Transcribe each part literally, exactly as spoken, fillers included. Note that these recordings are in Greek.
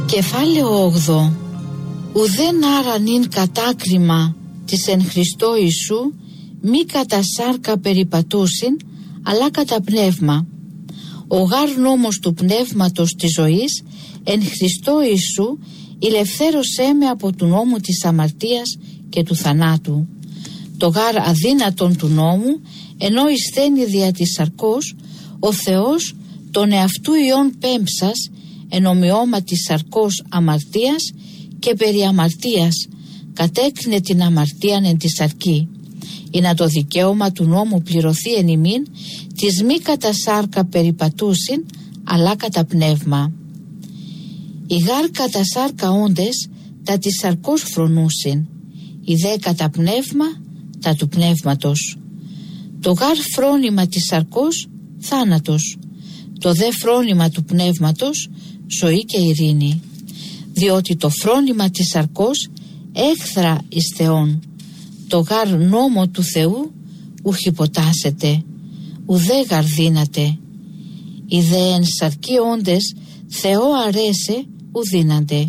Κεφάλαιο όγδοο. Ουδέν άρα νυν κατάκριμα της εν Χριστώ Ιησού μη κατά σάρκα περιπατούσιν, αλλά κατά πνεύμα. Ο γάρ νόμος του πνεύματος της ζωής εν Χριστώ Ιησού ηλευθέρωσέ με από του νόμου της αμαρτίας και του θανάτου. Το γάρ αδύνατον του νόμου, ενώ εισθένει δια της σαρκός, ο Θεός τον εαυτού ιών πέμψας εν ομοιώματι σαρκός αμαρτίας και περί αμαρτίας κατέκρινε την αμαρτίαν εν τη σαρκή, ή να το δικαίωμα του νόμου πληρωθεί εν ημίν της μη κατά σάρκα περιπατούσιν, αλλά κατά πνεύμα. Οι γάρ κατά σάρκα όντες τα της σαρκός φρονούσιν, οι δε κατά πνεύμα τα του πνεύματος. Το γάρ φρόνημα της σαρκός θάνατος, το δε φρόνημα του πνεύματος ζωή και ειρήνη, διότι το φρόνημα της σαρκός έχθρα εις Θεόν, το γάρ νόμο του Θεού ουχ υποτάσσεται, ουδέ γαρ δύναται. Οι δε εν σαρκή όντες Θεό αρέσε ουδύνανται.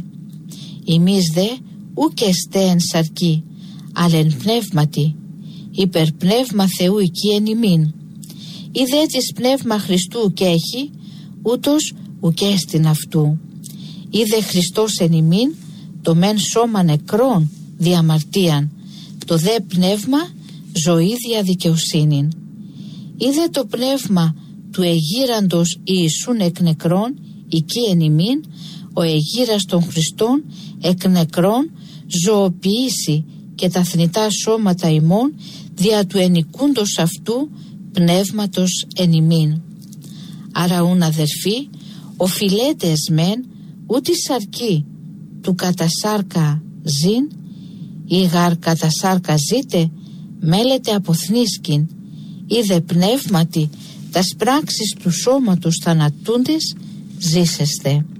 Εμείς δε ουκ εστέ εν σαρκή, αλλά εν πνεύματι, υπερ πνεύμα Θεού εκεί εν ημίν. Ή δε της πνεύμα Χριστού και έχει, ούτως ουκ έστιν αυτού. Ή δε Χριστός εν ημίν, το μεν σώμα νεκρόν διαμαρτίαν, το δε πνεύμα ζωή δια δικαιοσύνην. Ή δε το πνεύμα του εγείραντος Ιησούν εκ νεκρών, εκεί εν ημίν, ο εγείρας των Χριστών εκ νεκρών ζωοποιήσει και τα θνητά σώματα ημών δια του ενικούντος αυτού πνεύματος εν ημίν. Άρα ούν αδερφοί, οφειλέτες μεν ούτι σαρκή του κατά σάρκα ζήν, ή γαρ κατά σάρκα ζήτε, μέλετε αποθνίσκην, ή δε πνεύματι τας πράξεις του σώματος θανατούντες ζήσεστε.